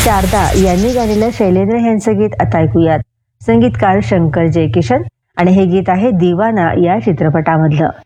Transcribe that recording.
शारदा यांनी गायलेलं शैलेंद्र यांचं गीत आता ऐकूयात. संगीतकार शंकर जयकिशन आणि हे गीत आहे दिवाना या चित्रपटामधलं.